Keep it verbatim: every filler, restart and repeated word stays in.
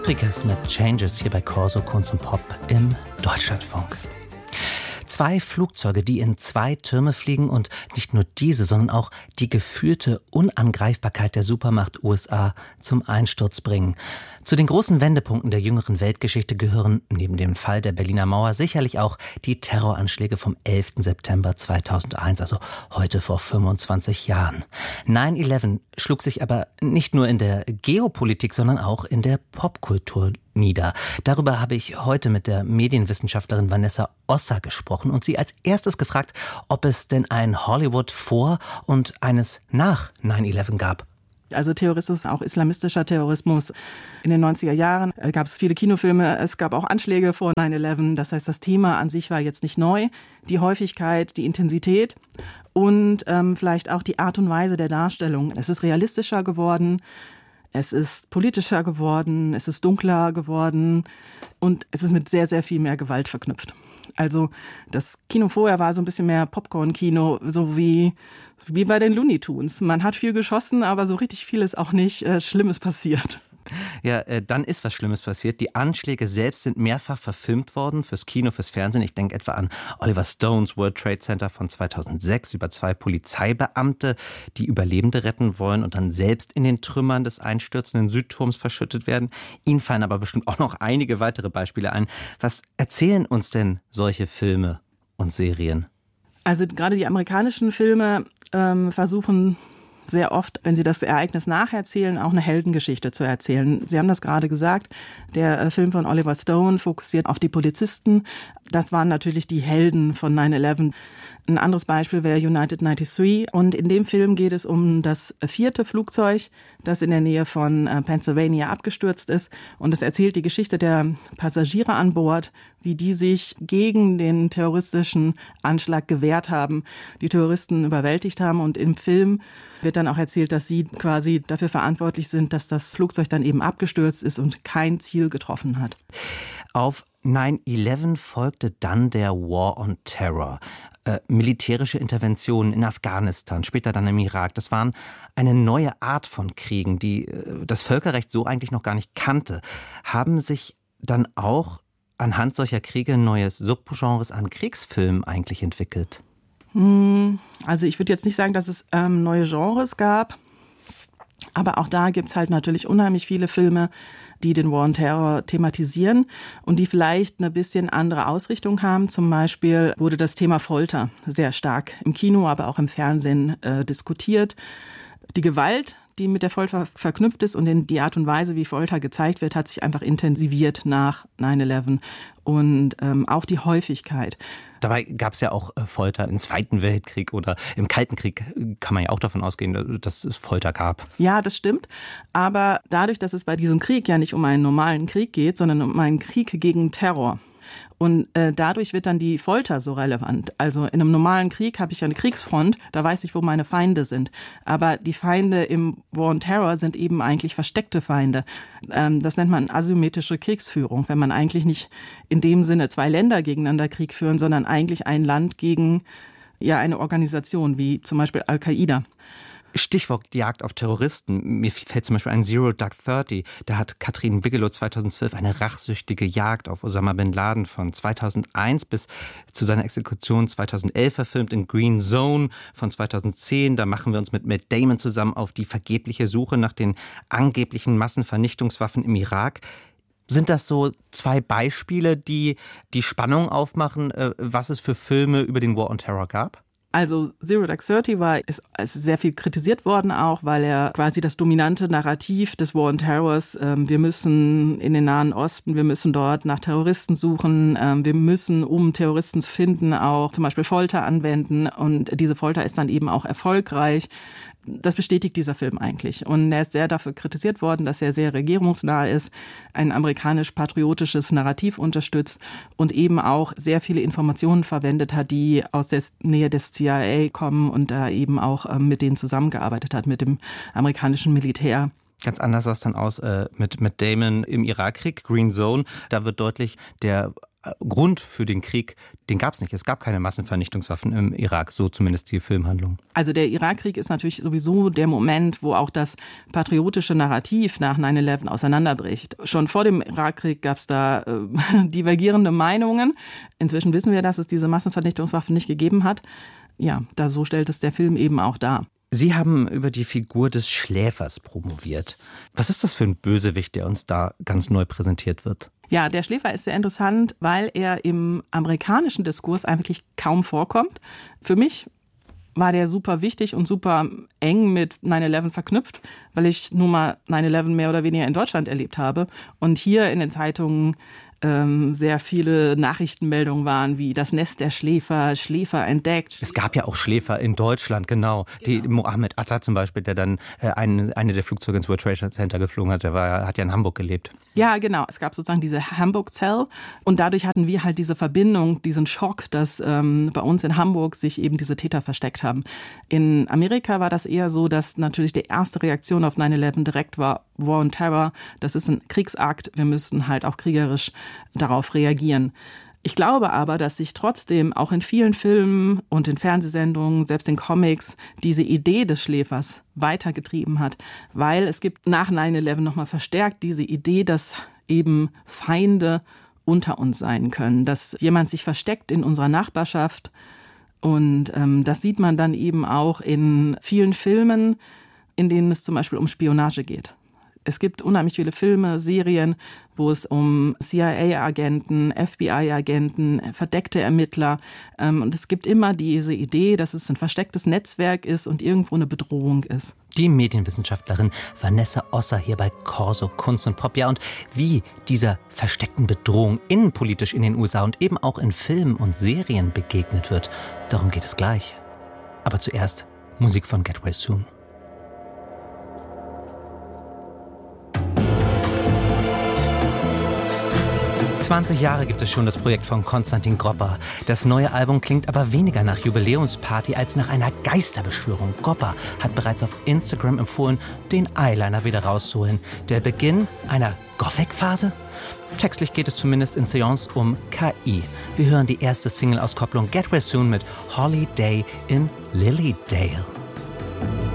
Fabricas mit Changes hier bei Corso Kunst und Pop im Deutschlandfunk. Zwei Flugzeuge, die in zwei Türme fliegen und nicht nur diese, sondern auch die gefühlte Unangreifbarkeit der Supermacht U S A zum Einsturz bringen. Zu den großen Wendepunkten der jüngeren Weltgeschichte gehören neben dem Fall der Berliner Mauer sicherlich auch die Terroranschläge vom elften September zweitausendeins, also heute vor fünfundzwanzig Jahren. neun elf schlug sich aber nicht nur in der Geopolitik, sondern auch in der Popkultur nieder. Darüber habe ich heute mit der Medienwissenschaftlerin Vanessa Osser gesprochen und sie als erstes gefragt, ob es denn ein Hollywood vor und eines nach neun elf gab. Also Terrorismus, auch islamistischer Terrorismus. In den neunziger Jahren gab es viele Kinofilme, es gab auch Anschläge vor neun elf. Das heißt, das Thema an sich war jetzt nicht neu. Die Häufigkeit, die Intensität und ähm, vielleicht auch die Art und Weise der Darstellung. Es ist realistischer geworden, es ist politischer geworden, es ist dunkler geworden und es ist mit sehr, sehr viel mehr Gewalt verknüpft. Also das Kino vorher war so ein bisschen mehr Popcorn-Kino, so wie, wie bei den Looney Tunes. Man hat viel geschossen, aber so richtig viel ist auch nicht äh, Schlimmes passiert. Ja, äh, dann ist was Schlimmes passiert. Die Anschläge selbst sind mehrfach verfilmt worden, fürs Kino, fürs Fernsehen. Ich denke etwa an Oliver Stones World Trade Center von zweitausendsechs über zwei Polizeibeamte, die Überlebende retten wollen und dann selbst in den Trümmern des einstürzenden Südturms verschüttet werden. Ihnen fallen aber bestimmt auch noch einige weitere Beispiele ein. Was erzählen uns denn solche Filme und Serien? Also gerade die amerikanischen Filme ähm, versuchen sehr oft, wenn sie das Ereignis nacherzählen, auch eine Heldengeschichte zu erzählen. Sie haben das gerade gesagt, der Film von Oliver Stone fokussiert auf die Polizisten. Das waren natürlich die Helden von neun elf. Ein anderes Beispiel wäre United neunundneunzig. Und in dem Film geht es um das vierte Flugzeug, das in der Nähe von Pennsylvania abgestürzt ist. Und es erzählt die Geschichte der Passagiere an Bord, wie die sich gegen den terroristischen Anschlag gewehrt haben, die Terroristen überwältigt haben. Und im Film wird dann auch erzählt, dass sie quasi dafür verantwortlich sind, dass das Flugzeug dann eben abgestürzt ist und kein Ziel getroffen hat. Auf neun elf folgte dann der War on Terror. Äh, militärische Interventionen in Afghanistan, später dann im Irak. Das waren eine neue Art von Kriegen, die äh, das Völkerrecht so eigentlich noch gar nicht kannte. Haben sich dann auch anhand solcher Kriege neues Subgenres an Kriegsfilmen eigentlich entwickelt? Also ich würde jetzt nicht sagen, dass es ähm, neue Genres gab, aber auch da gibt's halt natürlich unheimlich viele Filme, die den War on Terror thematisieren und die vielleicht eine bisschen andere Ausrichtung haben. Zum Beispiel wurde das Thema Folter sehr stark im Kino, aber auch im Fernsehen äh, diskutiert. Die Gewalt, die mit der Folter verknüpft ist und die Art und Weise, wie Folter gezeigt wird, hat sich einfach intensiviert nach neun elf und ähm, auch die Häufigkeit. Dabei gab es ja auch Folter im Zweiten Weltkrieg oder im Kalten Krieg, kann man ja auch davon ausgehen, dass es Folter gab. Ja, das stimmt. Aber dadurch, dass es bei diesem Krieg ja nicht um einen normalen Krieg geht, sondern um einen Krieg gegen Terror. Und äh, dadurch wird dann die Folter so relevant. Also in einem normalen Krieg habe ich ja eine Kriegsfront, da weiß ich, wo meine Feinde sind. Aber die Feinde im War on Terror sind eben eigentlich versteckte Feinde. Ähm, das nennt man asymmetrische Kriegsführung, wenn man eigentlich nicht in dem Sinne zwei Länder gegeneinander Krieg führen, sondern eigentlich ein Land gegen ja eine Organisation, wie zum Beispiel Al-Qaida. Stichwort Jagd auf Terroristen. Mir fällt zum Beispiel ein Zero Dark Thirty. Da hat Katrin Bigelow zweitausendzwölf eine rachsüchtige Jagd auf Osama Bin Laden von zweitausendeins bis zu seiner Exekution zweitausendelf verfilmt. In Green Zone von zweitausendzehn. Da machen wir uns mit Matt Damon zusammen auf die vergebliche Suche nach den angeblichen Massenvernichtungswaffen im Irak. Sind das so zwei Beispiele, die die Spannung aufmachen, was es für Filme über den War on Terror gab? Also Zero Dark Thirty war, ist, ist sehr viel kritisiert worden auch, weil er quasi das dominante Narrativ des War on Terrors, ähm, wir müssen in den Nahen Osten, wir müssen dort nach Terroristen suchen, ähm, wir müssen, um Terroristen zu finden, auch zum Beispiel Folter anwenden und diese Folter ist dann eben auch erfolgreich. Das bestätigt dieser Film eigentlich. Und er ist sehr dafür kritisiert worden, dass er sehr regierungsnah ist, ein amerikanisch-patriotisches Narrativ unterstützt und eben auch sehr viele Informationen verwendet hat, die aus der Nähe des C I A kommen und da eben auch ähm, mit denen zusammengearbeitet hat, mit dem amerikanischen Militär. Ganz anders sah es dann aus äh, mit, mit Damon im Irakkrieg, Green Zone. Da wird deutlich, der Grund für den Krieg, den gab es nicht. Es gab keine Massenvernichtungswaffen im Irak, so zumindest die Filmhandlung. Also der Irakkrieg ist natürlich sowieso der Moment, wo auch das patriotische Narrativ nach neun elf auseinanderbricht. Schon vor dem Irakkrieg gab es da äh, divergierende Meinungen. Inzwischen wissen wir, dass es diese Massenvernichtungswaffen nicht gegeben hat. Ja, da so stellt es der Film eben auch dar. Sie haben über die Figur des Schläfers promoviert. Was ist das für ein Bösewicht, der uns da ganz neu präsentiert wird? Ja, der Schläfer ist sehr interessant, weil er im amerikanischen Diskurs eigentlich kaum vorkommt. Für mich war der super wichtig und super eng mit neun elf verknüpft, weil ich nun mal neun elf mehr oder weniger in Deutschland erlebt habe und hier in den Zeitungen ähm, sehr viele Nachrichtenmeldungen waren, wie das Nest der Schläfer, Schläfer entdeckt. Es gab ja auch Schläfer in Deutschland, genau. genau. Die Mohammed Atta zum Beispiel, der dann äh, eine, eine der Flugzeuge ins World Trade Center geflogen hat, der war, hat ja in Hamburg gelebt. Ja, genau. Es gab sozusagen diese Hamburg-Cell und dadurch hatten wir halt diese Verbindung, diesen Schock, dass ähm, bei uns in Hamburg sich eben diese Täter versteckt haben. In Amerika war das eher so, dass natürlich die erste Reaktion auf neun elf direkt war, War on Terror, das ist ein Kriegsakt, wir müssen halt auch kriegerisch darauf reagieren. Ich glaube aber, dass sich trotzdem auch in vielen Filmen und in Fernsehsendungen, selbst in Comics, diese Idee des Schläfers weitergetrieben hat, weil es gibt nach neun elf nochmal verstärkt diese Idee, dass eben Feinde unter uns sein können, dass jemand sich versteckt in unserer Nachbarschaft und ähm, das sieht man dann eben auch in vielen Filmen, in denen es zum Beispiel um Spionage geht. Es gibt unheimlich viele Filme, Serien, wo es um C I A-Agenten, F B I-Agenten, verdeckte Ermittler ähm, und es gibt immer diese Idee, dass es ein verstecktes Netzwerk ist und irgendwo eine Bedrohung ist. Die Medienwissenschaftlerin Vanessa Osser hier bei Corso Kunst und Pop. Ja, und wie dieser versteckten Bedrohung innenpolitisch in den U S A und eben auch in Filmen und Serien begegnet wird, darum geht es gleich. Aber zuerst Musik von Get Well Soon. zwanzig Jahre gibt es schon das Projekt von Konstantin Gropper. Das neue Album klingt aber weniger nach Jubiläumsparty als nach einer Geisterbeschwörung. Gropper hat bereits auf Instagram empfohlen, den Eyeliner wieder rauszuholen. Der Beginn einer Gothic-Phase? Textlich geht es zumindest in Seance um K I. Wir hören die erste Single-Auskopplung Get Well Soon mit Holiday in Lilydale.